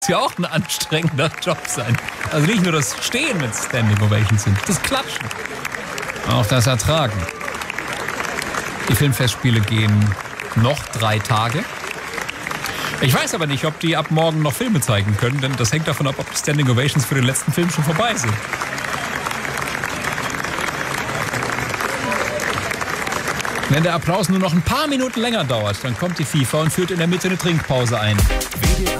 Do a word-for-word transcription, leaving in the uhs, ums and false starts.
ja auch ein anstrengender Job sein. Also nicht nur das Stehen mit Standing Ovations sind, das Klatschen. Auch das Ertragen. Die Filmfestspiele gehen noch drei Tage. Ich weiß aber nicht, ob die ab morgen noch Filme zeigen können, denn das hängt davon ab, ob die Standing Ovations für den letzten Film schon vorbei sind. Wenn der Applaus nur noch ein paar Minuten länger dauert, dann kommt die FIFA und führt in der Mitte eine Trinkpause ein.